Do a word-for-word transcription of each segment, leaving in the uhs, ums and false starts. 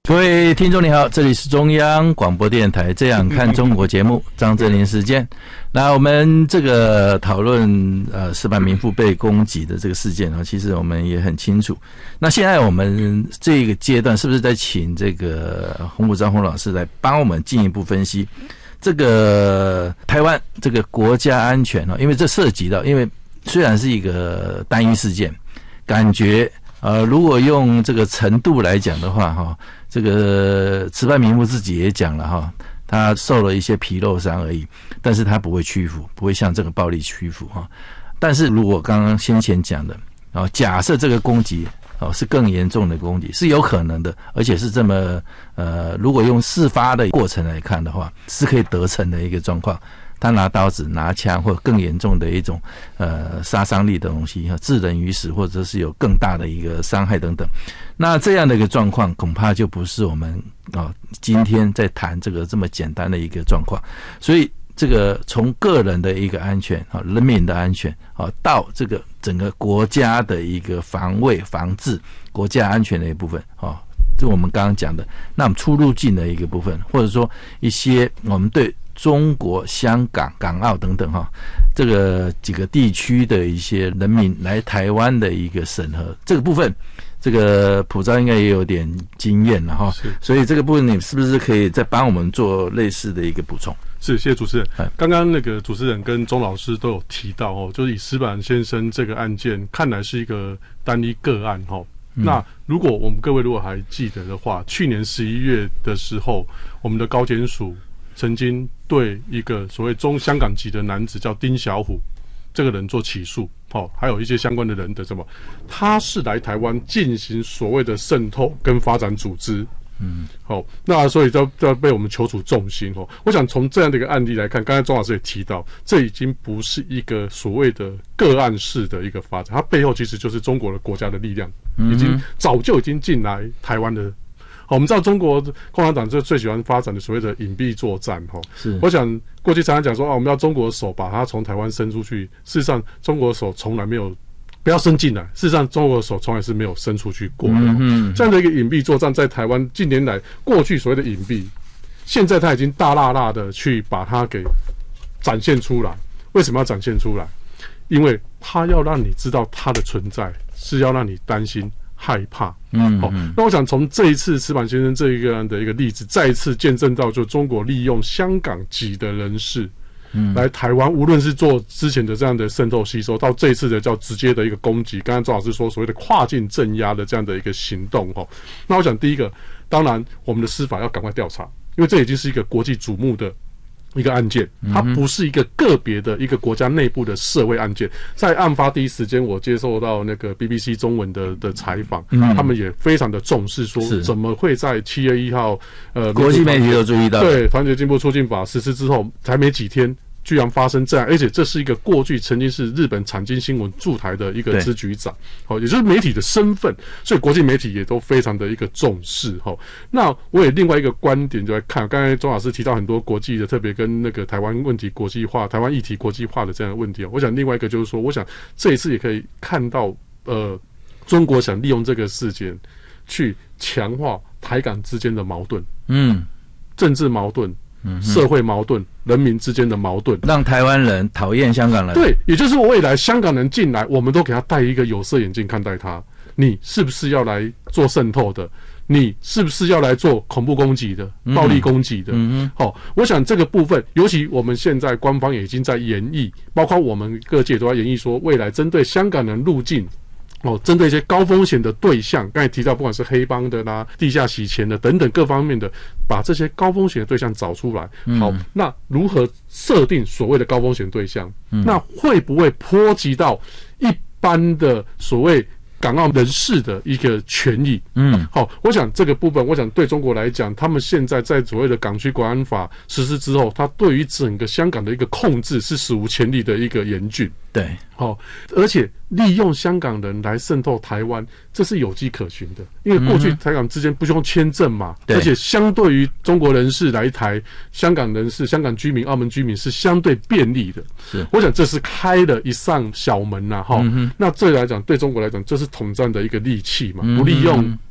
各位听众你好，这里是中央广播电台这样看中国节目，张正霖时间。那我们这个讨论呃石板民夫被攻击的这个事件啊，其实我们也很清楚。那现在我们这个阶段是不是在请这个洪武章洪老师来帮我们进一步分析这个台湾这个国家安全啊？因为这涉及到，因为虽然是一个单一事件，感觉呃如果用这个程度来讲的话哈。这个石板民夫自己也讲了哈，他受了一些皮肉伤而已，但是他不会屈服，不会向这个暴力屈服哈。但是如果刚刚先前讲的啊，假设这个攻击哦是更严重的攻击，是有可能的，而且是这么呃，如果用事发的过程来看的话，是可以得逞的一个状况。他拿刀子、拿枪，或者更严重的一种呃杀伤力的东西，致人于死，或者是有更大的一个伤害等等。那这样的一个状况，恐怕就不是我们啊、哦、今天在谈这个这么简单的一个状况。所以，这个从个人的一个安全啊、人民的安全啊，到这个整个国家的一个防卫、防治、国家安全的一部分啊，就我们刚刚讲的，那我们出入境的一个部分，或者说一些我们对中国、香港、港澳等等哈，这个几个地区的一些人民来台湾的一个审核，这个部分，这个普照应该也有点经验了哈，所以这个部分你是不是可以再帮我们做类似的一个补充？ 是，谢谢主持人。刚刚那个主持人跟钟老师都有提到哦，就是以石板先生这个案件，看来是一个单一个案哈。嗯、那如果我们各位如果还记得的话，去年十一月的时候，我们的高检署曾经对一个所谓中香港籍的男子叫丁小虎这个人做起诉，哦，还有一些相关的人的什么，他是来台湾进行所谓的渗透跟发展组织，嗯，好、哦，那所以就要被我们求处重刑哦。我想从这样的一个案例来看，刚才钟老师也提到，这已经不是一个所谓的个案式的一个发展，它背后其实就是中国的国家的力量，已经早就已经进来台湾的。我们知道中国共产党就最喜欢发展的所谓的隐蔽作战，是我想过去常常讲说啊，我们要中国的手把它从台湾伸出去，事实上中国的手从来没有不要伸进来，事实上中国的手从来是没有伸出去过的。嗯，这样的一个隐蔽作战在台湾近年来过去所谓的隐蔽，现在它已经大辣辣的去把它给展现出来。为什么要展现出来？因为它要让你知道它的存在，是要让你担心害怕。嗯，好、哦，那我想从这一次石板先生这一个的一个例子，再一次见证到，就中国利用香港籍的人士，嗯，来台湾，无论是做之前的这样的渗透吸收，到这一次的叫直接的一个攻击，刚刚周老师说所谓的跨境镇压的这样的一个行动，哦，那我想第一个，当然我们的司法要赶快调查，因为这已经是一个国际瞩目的一个案件，它不是一个个别的一个国家内部的社会案件。在案发第一时间，我接受到那个 B B C 中文的的采访，嗯，他们也非常的重视，说怎么会在七月一号，呃， 国际媒体都注意到， 对，团结进步促进法实施之后，才没几天，居然发生这样，而且这是一个过去曾经是日本产经新闻驻台的一个支局长，好，也就是媒体的身份，所以国际媒体也都非常的一个重视。哈，那我也另外一个观点就来看，刚才钟老师提到很多国际的，特别跟那个台湾问题国际化、台湾议题国际化的这样的问题，我想另外一个就是说，我想这一次也可以看到，呃，中国想利用这个事件去强化台港之间的矛盾，嗯，政治矛盾。嗯，社会矛盾、人民之间的矛盾， 让台湾人讨厌香港人。 对，也就是未来香港人进来，我们都给他戴一个有色眼镜看待他。你是不是要来做渗透的？你是不是要来做恐怖攻击的、暴力攻击的？嗯嗯。好、哦，我想这个部分，尤其我们现在官方也已经在研议，包括我们各界都在研议说，未来针对香港人入境。哦，针对一些高风险的对象，刚才提到不管是黑帮的啦、地下洗钱的等等各方面的，把这些高风险的对象找出来。嗯、好，那如何设定所谓的高风险对象？嗯、那会不会波及到一般的所谓港澳人士的一个权益？嗯，好，我想这个部分，我想对中国来讲，他们现在在所谓的港区国安法实施之后，他对于整个香港的一个控制是史无前例的一个严峻。 对， 好、哦，而且利用香港人来渗透台湾，这是有迹可循的。因为过去台港之间不用签证嘛，嗯、而且相对于中国人士来台，香港人士、香港居民、澳门居民是相对便利的。是，我想这是开了一扇小门呐、啊，哈、嗯。那这来讲，对中国来讲，这是统战的一个利器嘛，不利用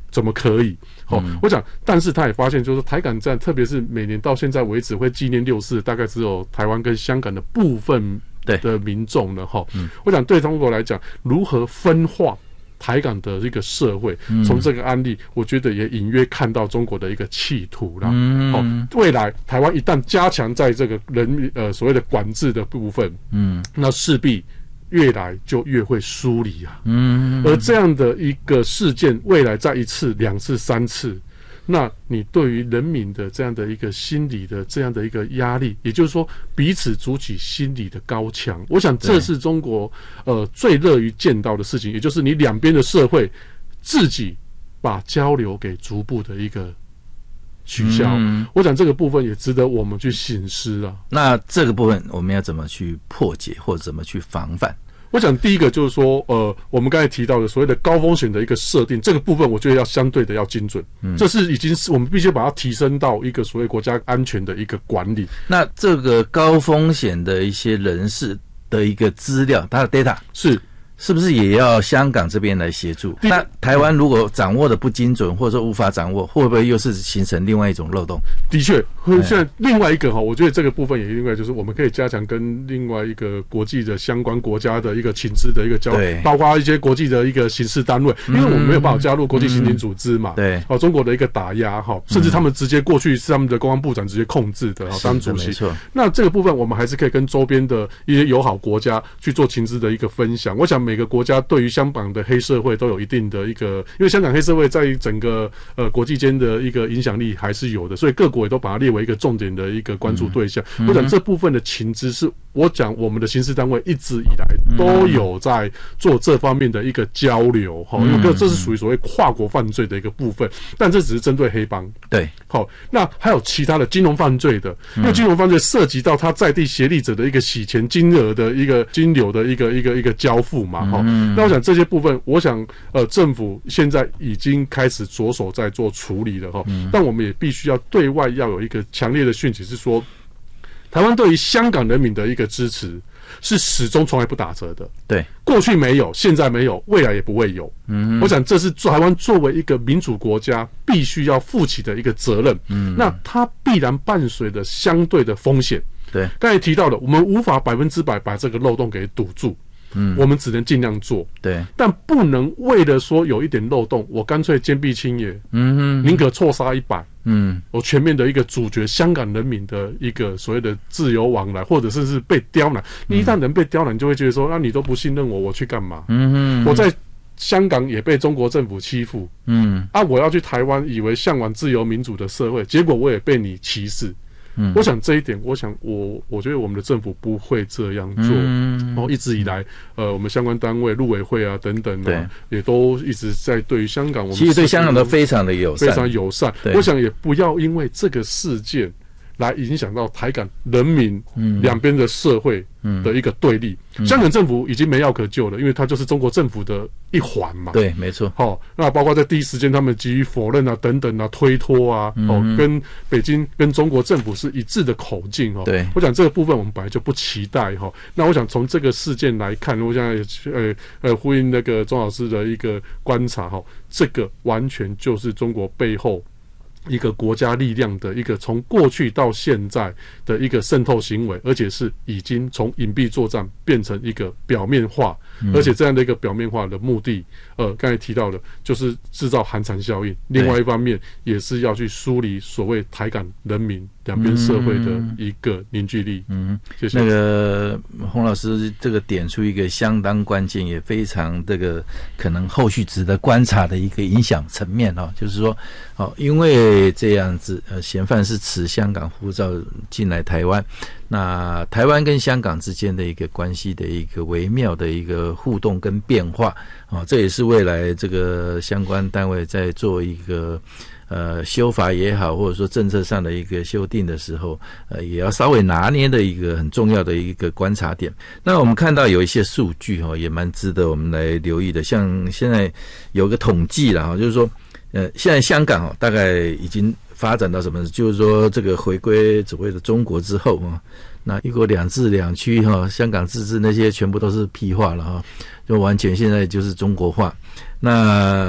怎么可以？哦，嗯、我讲，但是他也发现，就是台港站，特别是每年到现在为止会纪念六四，大概只有台湾跟香港的部分的民众呢，哈、嗯。我讲对中国来讲，如何分化台港的这个社会，从这个案例，我觉得也隐约看到中国的一个企图啦。嗯，哦，未来台湾一旦加强在这个人呃所谓的管制的部分，嗯，那势必越来就越会疏离啊。嗯，而这样的一个事件，未来再一次、两次、三次。那你对于人民的这样的一个心理的这样的一个压力，也就是说彼此筑起心理的高墙，我想这是中国呃最乐于见到的事情，也就是你两边的社会自己把交流给逐步的一个取消。嗯、我想这个部分也值得我们去省思啊。 那这个部分我们要怎么去破解，或者怎么去防范？ 我想第一个就是说，呃，我们刚才提到的所谓的高风险的一个设定，这个部分我觉得要相对的要精准，嗯，这是已经是我们必须把它提升到一个所谓国家安全的一个管理。 那这个高风险的一些人士的一个资料，它的 data 是。 是不是也要香港这边来协助？那台湾如果掌握的不精准，或者说无法掌握，会不会又是形成另外一种漏洞？ 的确，现在另外一个哈，我觉得这个部分也另外就是我们可以加强跟另外一个国际的相关国家的一个情资的一个交流，包括一些国际的一个刑事单位，因为我们没有办法加入国际刑警组织嘛，对，哦，中国的一个打压哈，甚至他们直接过去是他们的公安部长直接控制的，当主席。那这个部分我们还是可以跟周边的一些友好国家去做情资的一个分享。我想每个国家对于香港的黑社会都有一定的一个，因为香港黑社会在整个呃国际间的一个影响力还是有的，所以各国也都把它列为一个重点的一个关注对象。嗯、我想这部分的情资是我讲我们的刑事单位一直以来都有在做这方面的一个交流哈，因为这是属于所谓跨国犯罪的一个部分，但这只是针对黑帮。 对， 好，那还有其他的金融犯罪的，因为金融犯罪涉及到他在地协力者的一个洗钱金额的一个金流的一个一个一个交付嘛哈。嗯、那我想这些部分，我想呃政府现在已经开始着手在做处理了哈，嗯、但我们也必须要对外要有一个强烈的讯息，是说台湾对于香港人民的一个支持是始终从来不打折的。 对， 过去没有，现在没有，未来也不会有。嗯，我想这是台湾作为一个民主国家必须要负起的一个责任。嗯，那它必然伴随着相对的风险。 对， 刚才提到的，我们无法百分之百把这个漏洞给堵住。嗯，我们只能尽量做， 对， 但不能为了说有一点漏洞，我干脆坚壁清野，嗯，宁可错杀一百，嗯，我全面的一个阻绝香港人民的一个所谓的自由往来，或者甚至被刁难。你一旦人被刁难，你就会觉得说，那、啊、你都不信任我，我去干嘛？嗯，我在香港也被中国政府欺负，嗯，啊，我要去台湾，以为向往自由民主的社会，结果我也被你歧视。嗯，我想这一点，我想我我觉得我们的政府不会这样做。嗯，哦，一直以来，呃，我们相关单位、陆委会啊等等啊，也都一直在对于香港，我们其实对香港都非常的友善， 非常友善。我想也不要因为这个事件来影响到台港人民两边的社会的一个对立。嗯、香港政府已经没药可救了，因为它就是中国政府的一环嘛。 对，没错。 好、哦，那包括在第一时间他们急于否认啊、等等啊、推脱啊，嗯、哦，跟北京、跟中国政府是一致的口径哦。 对， 我想这个部分我们本来就不期待哈、哦。那我想从这个事件来看，我想也呃呃呼应那个钟老师的一个观察哈、哦，这个完全就是中国背后一个国家力量的一个从过去到现在的一个渗透行为，而且是已经从隐蔽作战变成一个表面化，嗯、而且这样的一个表面化的目的，呃，刚才提到的就是制造寒蝉效应。另外一方面，也是要去梳理所谓台港人民两边社会的一个凝聚力。嗯，谢谢。 那个洪老师这个点出一个相当关键，也非常这个可能后续值得观察的一个影响层面哦，就是说，哦，因为这样子，呃，嫌犯是持香港护照进来台湾，那台湾跟香港之间的一个关系的一个微妙的一个互动跟变化，哦，这也是未来这个相关单位在做一个呃修法也好，或者说政策上的一个修订的时候，呃，也要稍微拿捏的一个很重要的一个观察点。那我们看到有一些数据哈，也蛮值得我们来留意的，像现在有个统计啦，就是说。呃，现在香港哦，大概已经发展到什么？就是说，这个回归所谓的中国之后啊，那一国两制两区哈，香港自治那些全部都是屁话了哈，就完全现在就是中国化。那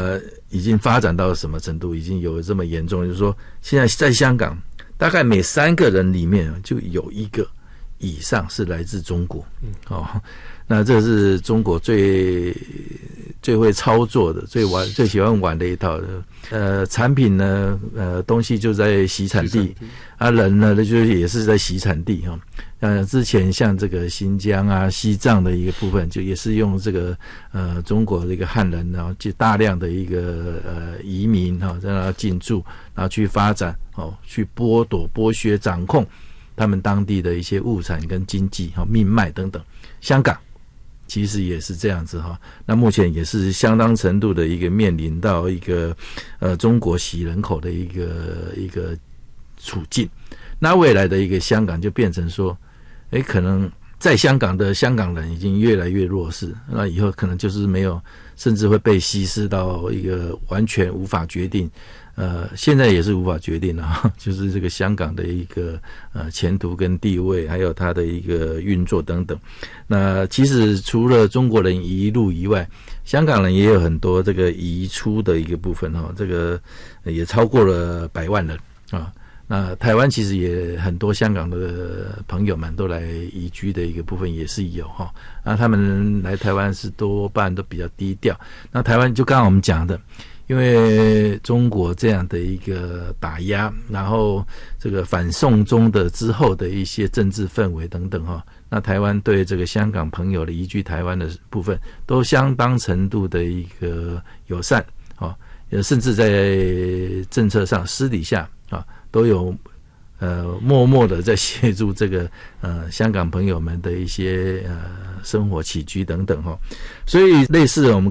已经发展到什么程度，已经有这么严重，就是说现在在香港大概每三个人里面就有一个以上是来自中国。哦，那这是中国最最会操作的、最玩、最喜欢玩的一套的。呃，产品呢，呃，东西就在洗产地，啊，人呢，就是也是在洗产地哈。呃，之前像这个新疆啊、西藏的一个部分，就也是用这个呃中国的一个汉人，然后就大量的一个呃移民哈，让他进驻，然后去发展哦，去剥夺、剥削、掌控他们当地的一些物产跟经济哈、命脉等等。香港其实也是这样子哈，那目前也是相当程度的一个面临到一个呃中国洗人口的一个一个处境。那未来的一个香港就变成说，诶，可能在香港的香港人已经越来越弱势，那以后可能就是没有，甚至会被稀释到一个完全无法决定。呃，现在也是无法决定啊，就是这个香港的一个呃前途跟地位，还有它的一个运作等等。那其实除了中国人移入以外，香港人也有很多这个移出的一个部分哈，这个也超过了百万人啊。那台湾其实也很多香港的朋友们都来移居的一个部分也是有哈。那他们来台湾是多半都比较低调。那台湾就刚刚我们讲的，因为中国这样的一个打压，然后这个反送中的之后的一些政治氛围等等哈，那台湾对这个香港朋友的移居台湾的部分都相当程度的一个友善啊，甚至在政策上私底下啊都有呃默默的在协助这个呃香港朋友们的一些呃生活起居等等哈，所以类似我们